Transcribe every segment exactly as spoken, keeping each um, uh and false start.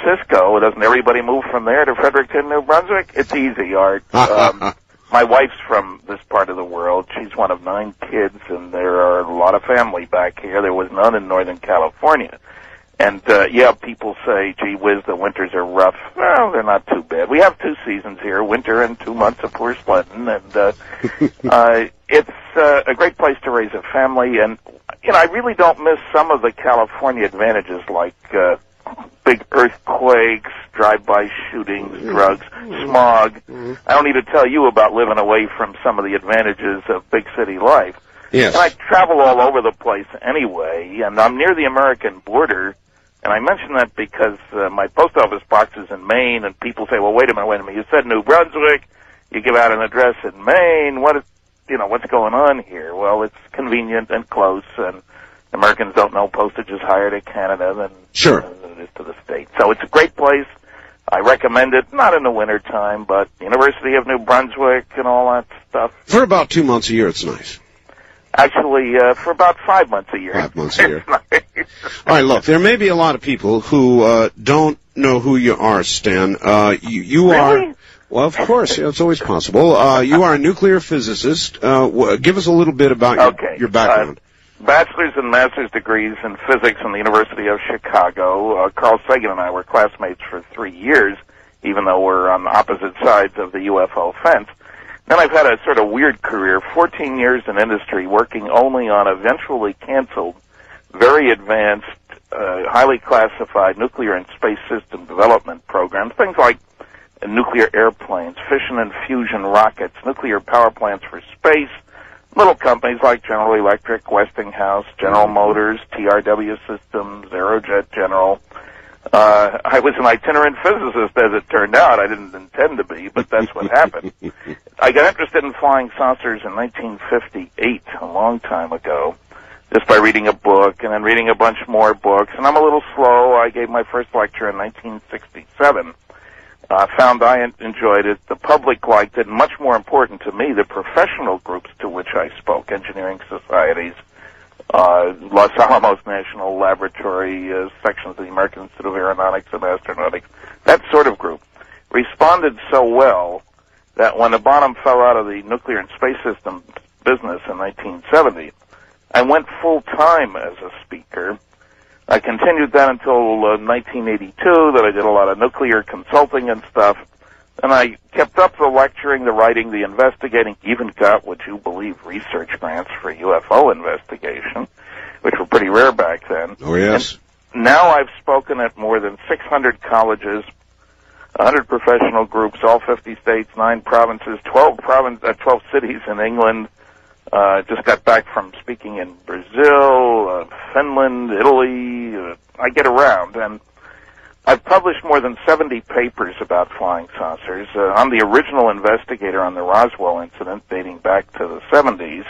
Francisco. Doesn't everybody move from there to Fredericton, New Brunswick? It's easy, Art. Um, my wife's from this part of the world. She's one of nine kids, and there are a lot of family back here. There was none in Northern California. And, uh, yeah, people say, gee whiz, the winters are rough. Well, they're not too bad. We have two seasons here, winter and two months of poor sledding, and uh, uh, it's uh, a great place to raise a family. And, you know, I really don't miss some of the California advantages like uh, big earthquakes, drive-by shootings, drugs, smog. I don't need to tell you about living away from some of the advantages of big city life. Yes. And I travel all over the place anyway, and I'm near the American border. And I mention that because uh, my post office box is in Maine, and people say, well, wait a minute, wait a minute. You said New Brunswick. You give out an address in Maine. What is, you know, what's going on here? Well, it's convenient and close, and Americans don't know postage is higher to Canada than, sure. than it is to the States. So it's a great place. I recommend it, not in the wintertime, but University of New Brunswick and all that stuff. For about two months a year, it's nice. Actually, uh, for about five months a year. Five months a year. All right, look, there may be a lot of people who uh, don't know who you are, Stan. Uh, you, you really? are, well, of course, yeah, it's always possible. Uh, you are a nuclear physicist. Uh, w- give us a little bit about your, okay. your background. Uh, bachelor's and master's degrees in physics from the University of Chicago. Uh, Carl Sagan and I were classmates for three years, even though we're on opposite sides of the U F O fence. Then I've had a sort of weird career, fourteen years in industry, working only on eventually canceled, very advanced, uh, highly classified nuclear and space system development programs, things like nuclear airplanes, fission and fusion rockets, nuclear power plants for space, little companies like General Electric, Westinghouse, General Motors, T R W Systems, Aerojet General. Uh, I was an itinerant physicist, as it turned out. I didn't intend to be, but that's what happened. I got interested in flying saucers in nineteen fifty-eight, a long time ago, just by reading a book and then reading a bunch more books. And I'm a little slow. I gave my first lecture in nineteen sixty-seven. I uh, found I enjoyed it. The public liked it. And much more important to me, the professional groups to which I spoke, engineering societies, Uh, Los Alamos National Laboratory, uh, sections of the American Institute of Aeronautics and Astronautics, that sort of group, responded so well that when the bottom fell out of the nuclear and space system business in nineteen seventy, I went full-time as a speaker. I continued that until uh, nineteen eighty-two, that I did a lot of nuclear consulting and stuff. And I kept up the lecturing, the writing, the investigating, even got, would you believe, research grants for U F O investigation, which were pretty rare back then. Oh, yes. And now I've spoken at more than six hundred colleges, one hundred professional groups, all fifty states, nine provinces, twelve, province, uh, twelve cities in England. Uh, just got back from speaking in Brazil, uh, Finland, Italy. Uh, I get around, and I've published more than seventy papers about flying saucers. Uh, I'm the original investigator on the Roswell incident dating back to the seventies,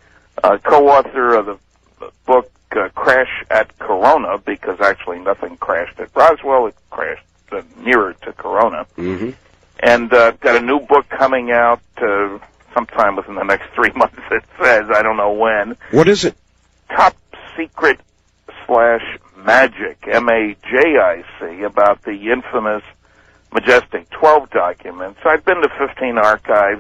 uh, co-author of the book uh, Crash at Corona, because actually nothing crashed at Roswell, it crashed uh, nearer to Corona. Mm-hmm. And uh, got a new book coming out uh, sometime within the next three months, it says. I don't know when. What is it? Top Secret slash Magic, M A J I C, about the infamous Majestic twelve documents. I've been to fifteen archives.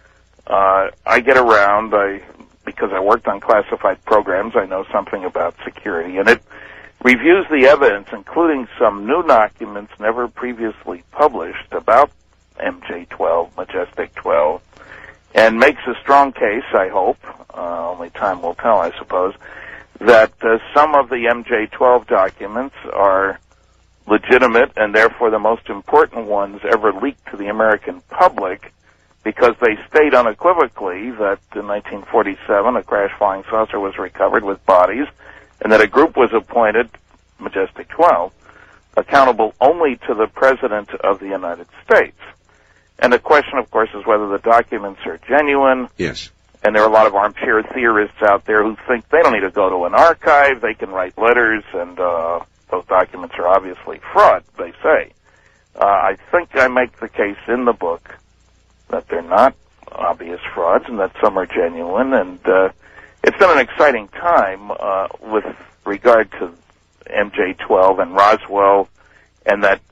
Uh, I get around. I because I worked on classified programs, I know something about security. And it reviews the evidence, including some new documents never previously published about M J twelve, Majestic twelve, and makes a strong case, I hope, uh, only time will tell, I suppose, that uh, some of the M J twelve documents are legitimate and therefore the most important ones ever leaked to the American public, because they state unequivocally that in nineteen forty-seven a crash flying saucer was recovered with bodies and that a group was appointed, Majestic twelve, accountable only to the President of the United States. And the question, of course, is whether the documents are genuine. Yes. And there are a lot of armchair theorists out there who think they don't need to go to an archive, they can write letters, and uh, those documents are obviously fraud, they say. Uh, I think I make the case in the book that they're not obvious frauds and that some are genuine, and uh, it's been an exciting time uh, with regard to M J twelve and Roswell, and that